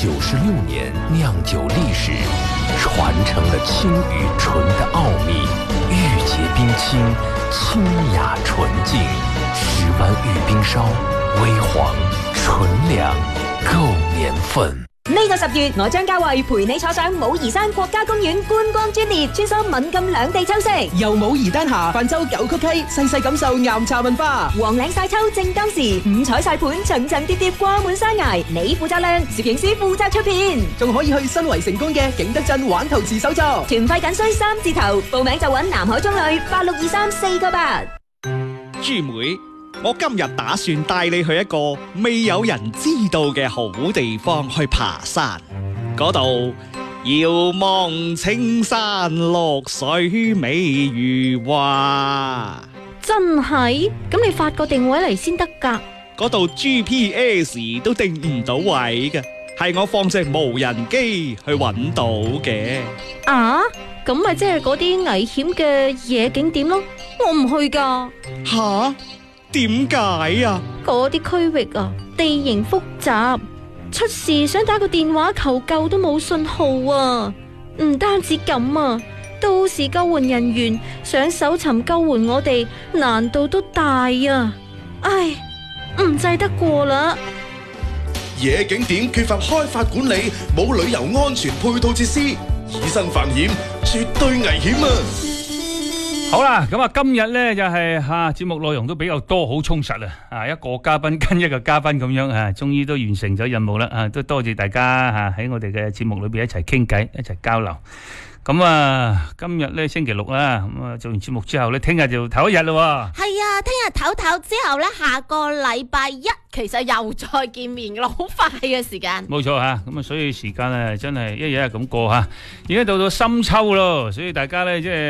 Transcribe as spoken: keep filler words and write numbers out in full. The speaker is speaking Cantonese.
九十六年酿酒历史，传承了青与醇的奥秘，玉洁冰清，清雅纯净，十湾玉冰烧，微黄纯良，够年份。 呢個十月，我將嘉慧陪你坐上武夷山國家公園觀光專列，穿梭閩贛兩地秋色， 由武夷丹霞泛舟九曲溪，細細感受岩茶文化。 黃嶺晒秋正當時，五彩晒盤層層疊疊掛滿山崖，你負責亮，攝影師負責出片， 仲可以去新圍成功嘅景德鎮玩陶瓷手作。 團費僅需三字頭，報名就揾南海中旅八六二三四個八。 豬妹，我今日打算帶你去一個未有人知道嘅好地方去爬山，嗰度遙望青山綠水美如畫。 真係？咁你發個定位嚟先得㗎。 嗰度 G P S 都定唔到位嘅，係我放隻無人機去揾到嘅。 啊？咁咪即係嗰啲危險嘅野景點咯？我唔去㗎。 吓？點解啊？ 嗰啲區域啊，地形複雜，出事想打個電話求救都冇信號啊！唔單止咁啊，到時救援人員想搜尋救援我哋，難度都大啊！唉，唔制得過啦。 野景點缺乏開發管理，冇旅遊安全配套設施，以身犯險，絕對危險啊！ 好啦，咁啊，今日咧就係吓節目內容都比較多，好充實啊！啊，一個嘉賓跟一個嘉賓咁樣啊，終於都完成咗任務啦！啊，都多謝大家吓喺我哋嘅節目裏邊一齊傾偈，一齊交流。咁啊，今日咧星期六啦，咁啊做完節目之後咧，聽日就頭一日咯。 係啊，聽日唞唞之後咧，下個禮拜一其實又再見面咯，好快嘅時間。 冇錯吓，咁啊，所以時間啊真係一日一日咁過吓，而家到到深秋咯，所以大家咧即係。